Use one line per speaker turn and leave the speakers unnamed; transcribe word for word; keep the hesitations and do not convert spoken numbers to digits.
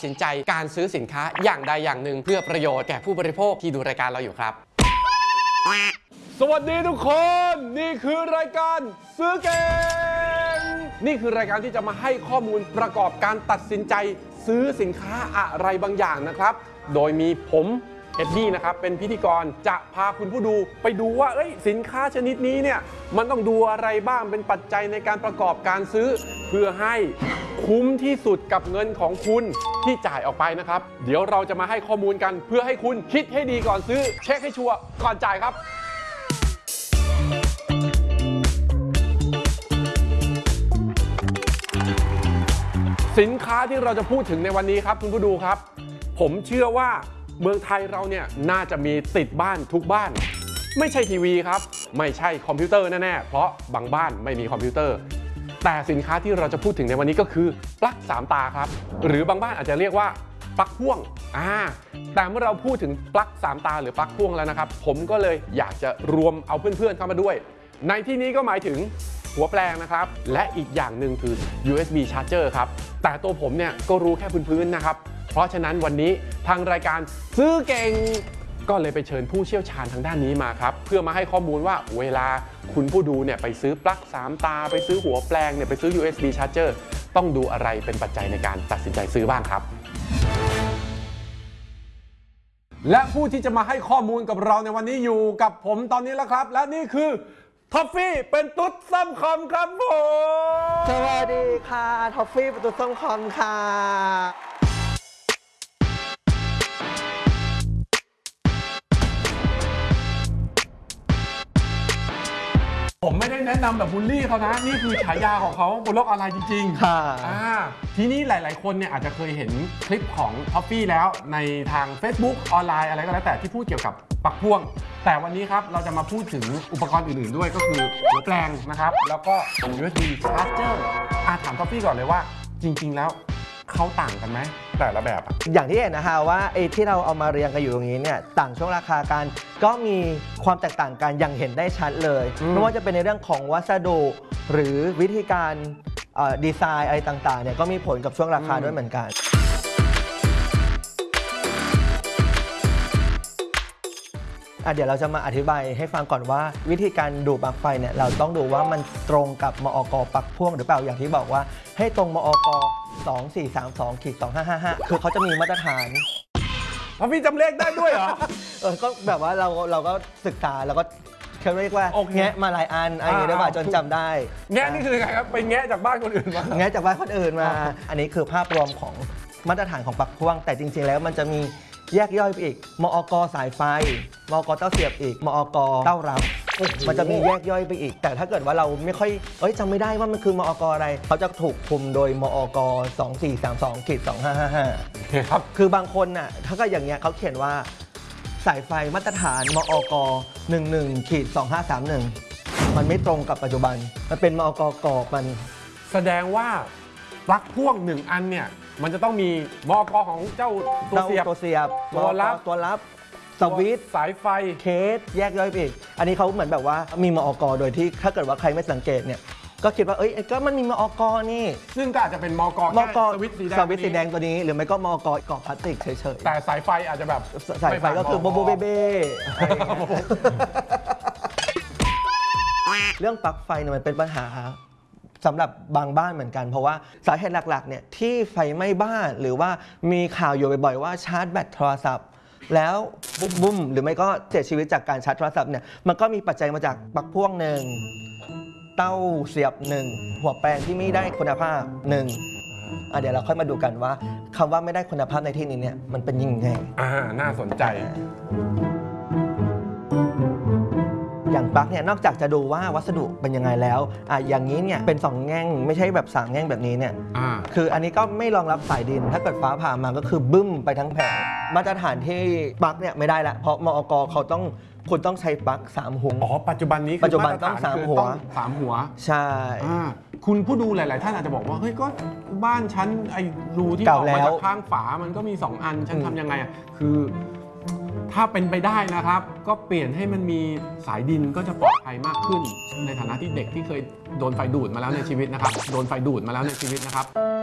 สินใจการซื้อสินค้าอย่างใดอย่างหนึ่งเพื่อประโยชน์แก่ผู้บริโภคที่ดูรายการเราอยู่ครับสวัสดีทุกคนนี่คือรายการซื้อเก่งนี่คือรายการที่จะมาให้ข้อมูลประกอบการตัดสินใจซื้อสินค้าอะไรบางอย่างนะครับโดยมีผมเอ็ดดี้นะครับเป็นพิธีกรจะพาคุณผู้ดูไปดูว่าเอ้ยสินค้าชนิดนี้เนี่ยมันต้องดูอะไรบ้างเป็นปัจจัยในการประกอบการซื้อเพื่อให้คุ้มที่สุดกับเงินของคุณที่จ่ายออกไปนะครับเดี๋ยวเราจะมาให้ข้อมูลกันเพื่อให้คุณคิดให้ดีก่อนซื้อเช็คให้ชัวร์ก่อนจ่ายครับสินค้าที่เราจะพูดถึงในวันนี้ครับคุณผู้ดูครับผมเชื่อว่าเมืองไทยเราเนี่ยน่าจะมีติดบ้านทุกบ้านไม่ใช่ทีวีครับไม่ใช่คอมพิวเตอร์แน่ๆเพราะบางบ้านไม่มีคอมพิวเตอร์แต่สินค้าที่เราจะพูดถึงในวันนี้ก็คือปลั๊กสามตาครับหรือบางบ้านอาจจะเรียกว่าปลั๊กพ่วงอ่าแต่เมื่อเราพูดถึงปลั๊กสามตาหรือปลั๊กพ่วงแล้วนะครับผมก็เลยอยากจะรวมเอาเพื่อนๆเข้ามาด้วยในที่นี้ก็หมายถึงหัวแปลงนะครับและอีกอย่างหนึ่งคือ ยู เอส บี Charger ครับแต่ตัวผมเนี่ยก็รู้แค่พื้นๆนะครับเพราะฉะนั้นวันนี้ทางรายการซื้อเก่งก็เลยไปเชิญผู้เชี่ยวชาญทางด้านนี้มาครับเพื่อมาให้ข้อมูลว่าเวลาคุณผู้ดูเนี่ยไปซื้อปลั๊กสามตาไปซื้อหัวแปลงเนี่ยไปซื้อ ยู เอส บี Charger ต้องดูอะไรเป็นปัจจัยในการตัดสินใจซื้อบ้างครับและผู้ที่จะมาให้ข้อมูลกับเราในวันนี้อยู่กับผมตอนนี้แล้วครับและนี่คือท็อฟฟี่เป็นตุ๊ดซ้ำคอมครับผม
สวัสดีค่ะท็อฟฟี่เป็นตุ๊ดซ้ำคอมค่ะ
ผมไม่ได้แนะนำแบบบูลลี่เขานะนี่คือฉายาของเขาบนโลกออนไลน์จริงๆค่ะอ่าทีนี้หลายๆคนเนี่ยอาจจะเคยเห็นคลิปของท็อฟฟี่แล้วในทาง Facebook ออนไลน์อะไรก็แล้วแต่ที่พูดเกี่ยวกับปลั๊กพ่วงแต่วันนี้ครับเราจะมาพูดถึงอุปกรณ์อื่นๆด้วยก็คือหัวแปลงนะครับแล้วก็ ยู เอส บี Charger อาถามท็อฟฟี่ก่อนเลยว่าจริงๆแล้วเขาต่างกันไหมแต่ละแบบ
อย่างที่เห็นนะคะว่าไอ้ที่เราเอามาเรียงกันอยู่ตรงนี้เนี่ยต่างช่วงราคากันก็มีความแตกต่างกันอย่างเห็นได้ชัดเลยไม่ว่าจะเป็นในเรื่องของวัสดุหรือวิธีการดีไซน์อะไรต่างๆเนี่ยก็มีผลกับช่วงราคาด้วยเหมือนกันเดี๋ยวเราจะมาอธิบายให้ฟังก่อนว่าวิธีการดูปลั๊กไฟเนี่ยเราต้องดูว่ามันตรงกับมอก.ปลั๊กพ่วงหรือเปล่าอย่างที่บอกว่าให้ตรงมอก. สองสี่สามสอง สองห้าห้าห้าคือเขาจะมีมาตรฐาน
พ่อพี่จำเลขได้ด้วยเหรอ
เออก็แบบว่าเราเราก็ศึกษาแล้วก็เขาเรียกว่าแงะมาหลายอันอะไรอย่างเงี้ยได้ป่ะจนจำได้
แงะนี่คือไงครับไปแงะจากบ้านคนอื่นมา
แงะจากบ้านคนอื่นมาอันนี้คือภาพรวมของมาตรฐานของปลั๊กพ่วงแต่จริงๆแล้วมันจะมีแยกย่อยไปอีกมอก.สายไฟมอก.เต้าเสียบอีกมอก.เต้ารับมันจะมีแยกย่อยไปอีกแต่ถ้าเกิดว่าเราไม่ค่อยเอ้ยจำไม่ได้ว่ามันคือมอก.อะไรเขาจะถูกคุมโดยมอก. สองสี่สามสอง สองห้าห้าห้าครับคือบางคนน่ะถ้าก็อย่างเงี้ยเขาเขียนว่าสายไฟมาตรฐานมอก. หนึ่งหนึ่ง สองห้าสามหนึ่งมันไม่ตรงกับปัจจุบันมันเป็นมอก.กรอบมัน
แสดงว่าปลั๊กพ่วงหนึ่งอันเนี่ยมันจะต้องมีมอก.ของเจ้าตัวเสียบ
ตัวเสียบ
ตัวรับ
ตัวรับสวิตช์
สายไฟ
เคสแยกย่อยไปอีกอันนี้เขาเหมือนแบบว่ามีมอก.โดยที่ถ้าเกิดว่าใครไม่สังเกตเนี่ยก็คิดว่าเอ้ยก็มันมีมอก.นี่
ซึ่งก็อาจจะเป็นมอก.
มอก.สวิตช์สีแดงสวิตช์สีแดงตัวนี้หรือไม่ก็มอก.กรอบพลาสติกเฉย
ๆแต่สายไฟอาจจะแบบ
สายไฟก็คือโบโบเบเบ้เรื่องปลั๊กไฟเนี่ยมันเป็นปัญหาสำหรับบางบ้านเหมือนกันเพราะว่าสาเหตุหลักๆเนี่ยที่ไฟไหม้บ้านหรือว่ามีข่าวอยู่บ่อยๆว่าชาร์จแบตโทรศัพท์แล้วบุ้มบุ้มหรือไม่ก็เสียชีวิตจากการชาร์จโทรศัพท์เนี่ยมันก็มีปัจจัยมาจากปลั๊กพ่วงหนึ่งเต้าเสียบหนึ่งหัวแปลงที่ไม่ได้คุณภาพหนึ่งเดี๋ยวเราค่อยมาดูกันว่าคำว่าไม่ได้คุณภาพในที่นี้เนี่ยมันเป็นยังไง
อ่าน่าสนใจ
อย่างปลั๊กเนี่ยนอกจากจะดูว่าวัสดุเป็นยังไงแล้วอ่ะอย่างนี้เนี่ยเป็นสองแง่งไม่ใช่แบบสามแง่งแบบนี้เนี่ยคืออันนี้ก็ไม่รองรับสายดินถ้าเกิดฟ้าผ่ามาก็คือบึ้มไปทั้งแผงมาตรฐานที่ปลั๊กเนี่ยไม่ได้ละเพราะมอก.เขาต้องคุณต้องใช้ปลั๊กสามหัว
อ๋อปัจจุบันนี้
ปัจจุบันต้องสามหัว
สามหัว
ใช่
คุณผู้ดูหลายๆท่านอาจจะบอกว่าเฮ้ยก็บ้านฉันไอ้รูที่ออกมาจากข้างฝามันก็มีสองอันฉันทำยังไงอ่ะคือถ้าเป็นไปได้นะครับก็เปลี่ยนให้มันมีสายดินก็จะปลอดภัยมากขึ้นในฐานะที่เด็กที่เคยโดนไฟดูดมาแล้วในชีวิตนะครับโดนไฟดูดมาแล้วในชีวิตนะครับ